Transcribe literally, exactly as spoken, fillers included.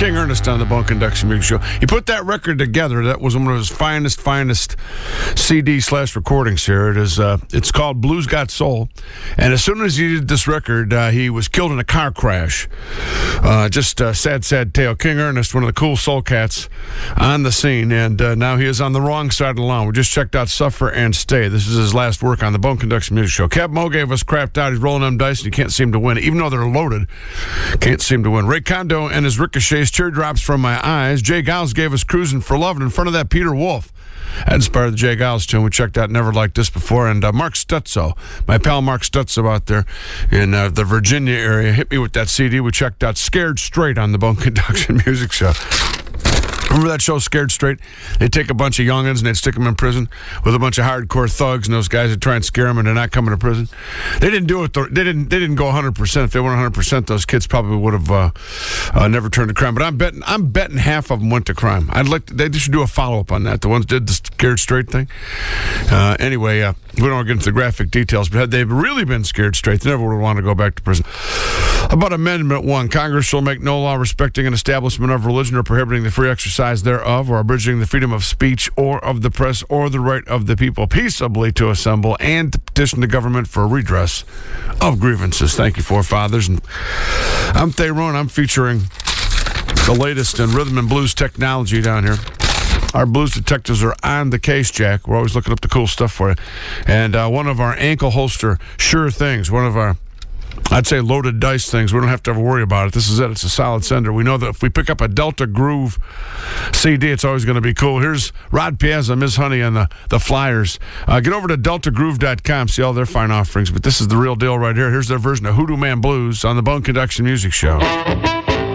King Ernest on the Bone Conduction Music Show. He put that record together. That was one of his finest, finest C D slash recordings here. It is. Uh, it's called Blues Got Soul. And as soon as he did this record, uh, he was killed in a car crash. Uh, just a sad, sad tale. King Ernest, one of the cool soul cats on the scene, and uh, now he is on the wrong side of the lawn. We just checked out Suffer and Stay. This is his last work on the Bone Conduction Music Show. Kev Mo gave us crapped out. He's rolling them dice, and he can't seem to win. Even though they're loaded, can't seem to win. Ray Kondo and his Ricochets, Teardrops from My Eyes. Jay Giles gave us Cruising for Love, and in front of that, Peter Wolf. That inspired the Jay Giles tune. We checked out Never Like This Before. And uh, Mark Stutzo, my pal Mark Stutzo out there in uh, the Virginia area, hit me with that C D. We checked out Scared Straight on the Bone Conduction Music Show. Remember that show, Scared Straight? They'd take a bunch of youngins and they'd stick them in prison with a bunch of hardcore thugs, and those guys would try and scare them, and they're not coming to prison. They didn't do it. They didn't. They didn't go one hundred percent. If they went one hundred percent, those kids probably would have uh, uh, never turned to crime. But I'm betting. I'm betting half of them went to crime. I'd like. To, they should do a follow up on that. The ones that did the Scared Straight thing. Uh, anyway, uh, we don't get into the graphic details, but had they really been scared straight, they never would have wanted to go back to prison. About Amendment One, Congress shall make no law respecting an establishment of religion or prohibiting the free exercise thereof, or abridging the freedom of speech or of the press or the right of the people peaceably to assemble and to petition the government for redress of grievances. Thank you, forefathers. And I'm Theron. I'm featuring the latest in rhythm and blues technology down here. Our blues detectives are on the case, Jack. We're always looking up the cool stuff for you. And uh, one of our ankle holster sure things, one of our, I'd say, loaded dice things. We don't have to ever worry about it. This is it. It's a solid sender. We know that if we pick up a Delta Groove C D, it's always going to be cool. Here's Rod Piazza, Miz Honey, and the, the Flyers. Uh, get over to delta groove dot com, see all their fine offerings. But this is the real deal right here. Here's their version of Hoodoo Man Blues on the Bone Conduction Music Show.